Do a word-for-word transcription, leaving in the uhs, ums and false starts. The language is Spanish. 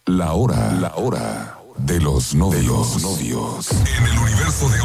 La hora, la hora de los novios. De los novios. En el universo de